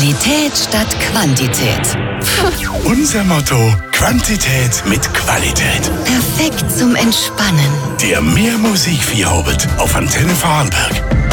Qualität statt Quantität. Unser Motto: Quantität mit Qualität. Perfekt zum Entspannen. Der Mehr Musik für Hobbit auf Antenne Vorarlberg.